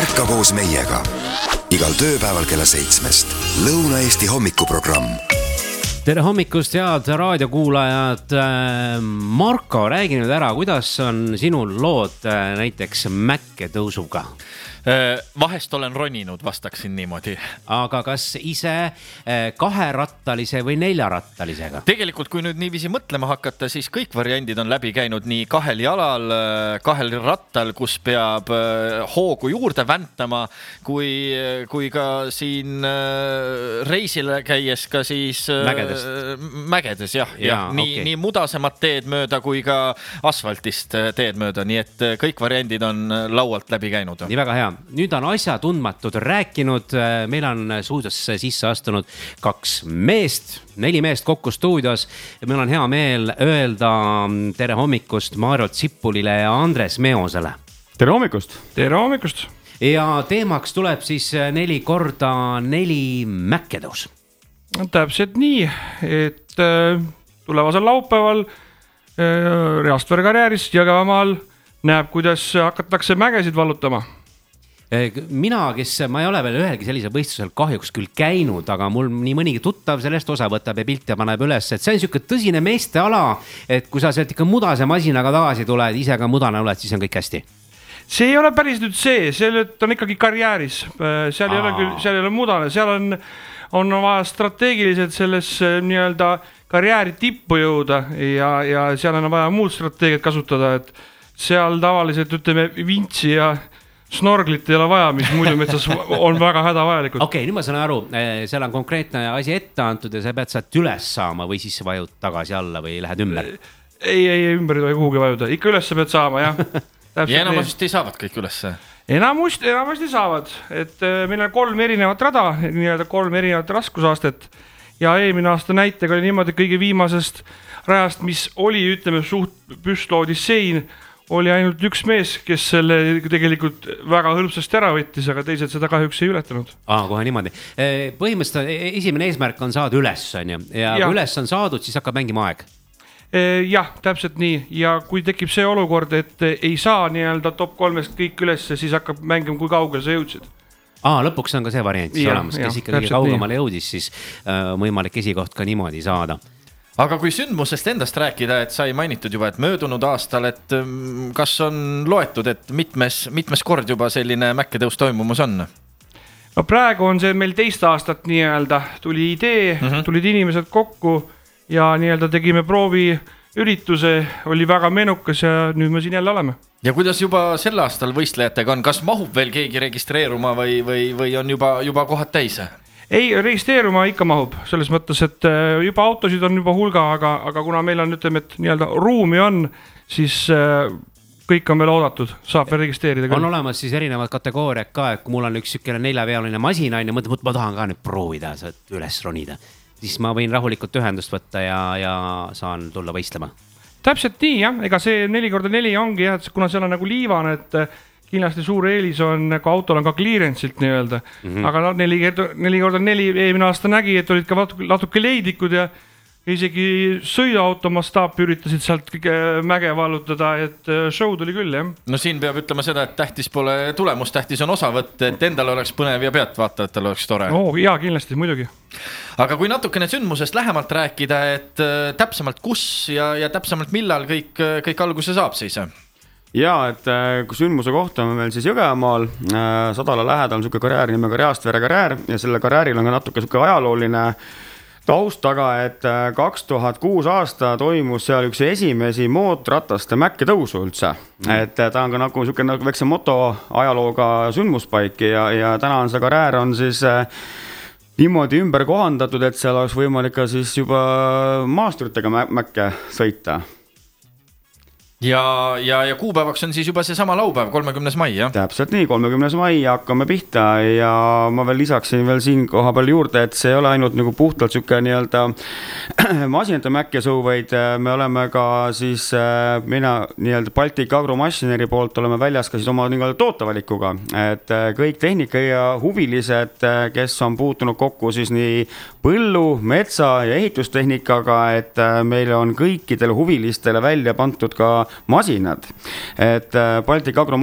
Ärka koos meiega igal tööpäeval kella 7. Lõuna-Eesti hommikuprogramm. Tere hommikust, head raadiokuulajad. Marko, räägi nüüd ära, kuidas on sinul lood näiteks mäkketõusuga? Vahest olen roninud, vastaksin niimoodi. Aga kas ise kaherattalise või neljarattalisega? Tegelikult, kui nüüd niiviisi mõtlema hakata, siis kõik variandid on läbi käinud nii kahel jalal, kahel rattal, kus peab hoogu juurde väntama, kui ka siin reisile käies ka siis mägedes, jah. Nii mudasemad teed mööda kui ka asfaltist teed mööda, nii et kõik variandid on laualt läbi käinud. Nii väga hea. Nüüd on asjatundmatud rääkinud, meil on stuudiosse sisse astunud 4 meest kokku stuudios ja meil on hea meel öelda tere hommikust Maarjo Tsipulile ja Andres Meosele. Tere hommikust! Tere hommikust! Ja teemaks tuleb siis 4x4 mäkketõus. Täpselt nii, et tulevasel laupäeval Reastvere karjääris Jõgevamaal näeb, kuidas hakatakse mägesid vallutama. Mina, ma ei ole veel ühelgi sellisel võistlusel kahjuks küll käinud, aga mul nii mõnigi tuttav sellest osa võtab ja pilte paneb üles, et see on niisugune tõsine meeste ala, et kui sa sealt ikka mudase masinaga tagasi tuled, ise ka mudane oled, siis on kõik hästi. See ei ole päris nüüd see on ikkagi karjääris, seal ei ole mudane, seal on vaja strateegiliselt selles nii-öelda karjääri tippu jõuda ja seal on vaja muud strateegiat kasutada, et seal tavaliselt ütleme vintsi ja snorglit ei ole vaja, mis muidu metsas on väga hädavajalikud. Okei, nüüd ma saan aru, seal on konkreetne asi ette antud ja sa pead sealt üles saama või siis vajud tagasi alla või lähed ümber? Ei, ümber ei tohi kuhugi vajuda, ikka üles pead saama, jah. Ja enamasti saavad kõik ülesse? Enamasti saavad, et meil on 3 erinevat rada, nii-öelda 3 erinevat raskusaastet ja eelmine aasta näitega oli niimoodi kõige viimasest rajast, mis oli, ütleme, suht püstloodissein, oli ainult üks mees, kes selle tegelikult väga hõlpsasti ära võttis, aga teised seda kahjuks ei ületanud. Kohe niimoodi. Põhimõtteliselt esimene eesmärk on saada üles, on ju. Ja kui üles on saadud, siis hakkab mängima aeg. Jah, täpselt nii. Ja kui tekib see olukord, et ei saa nii-öelda top 3-st kõik üles, siis hakkab mängima, kui kaugel sa jõudsid. Lõpuks on ka see variant olemas, kes ikka kõige kaugemale jõudis, siis võimalik esikoht ka niimoodi saada. Aga kui sündmusest endast rääkida, et sai mainitud juba, et möödunud aastal, et kas on loetud, et mitmes kord juba selline mäkketõus toimumus on? No praegu on see meil 2 aastat nii-öelda, tuli idee, tulid inimesed kokku ja nii-öelda tegime proovi ürituse, oli väga menukas ja nüüd me siin jälle oleme. Ja kuidas juba sel aastal võistlejatega on, kas mahub veel keegi registreeruma või on juba kohad täis? Ei, registreeruma ikka mahub, selles mõttes, et juba autosid on juba hulga, aga kuna meil on, ütleme, et nii-öelda ruumi on, siis kõik on veel oodatud, saab veel registreerida. On olemas siis erinevad kategooriad ka, et kui mul on üks 4-veoline masina ja mõtled, ma tahan ka nüüd proovida üles ronida, siis ma võin rahulikult ühendust võtta ja saan tulla võistlema. Täpselt nii, jah, ega see 4x4 ongi, jah, kuna seal on nagu liivan, et kindlasti suur eelis on, kui autol on ka clearance'ilt nii-öelda, aga 4x4 eelmine aasta nägi, et olid ka natuke leidikud ja isegi sõiduauto mastaapi üritasid sealt mäge vallutada, et show tuli küll, jah. No siin peab ütlema seda, et tähtis pole tulemus, tähtis on osavõtt, et endal oleks põnev ja pealtvaatajatel oleks tore. Jaa, kindlasti, muidugi. Aga kui natukene sündmusest lähemalt rääkida, et täpsemalt kus ja täpsemalt millal kõik alguse saab siis? Ja, et kui sündmuse kohta on meil siis Jõgevamaal, Sadala lähedal on selline karjäär nimega Reastvere karjäär ja selle karjääril on ka natuke selline ajalooline taust taga, et 2006 aasta toimus seal üks esimesi mootrataste mäkketõusu üldse. Et ta on ka nagu selline väikse moto ajalooga sündmuspaik ja täna on see karjäär on siis niimoodi ümber kohandatud, et seal oleks võimalik ka siis juba maasturitega mäkke sõita. Ja kuupäevaks on siis juba see sama laupäev, 30. mai, jah? Täpselt nii, 30. mai hakkame pihta ja ma veel lisaksin veel siin koha peal juurde, et see ei ole ainult nagu puhtalt süke nii-öelda masinate mäkkesõu, vaid me oleme ka siis mina nii-öelda Baltic Agro Machinery poolt oleme väljas ka siis oma nii-öelda tootevalikuga, et kõik tehnika ja huvilised, kes on puutunud kokku siis nii põllu, metsa ja ehitustehnikaga, et meil on kõikidele huvilistele välja pandud ka masinad, et Baltic Agro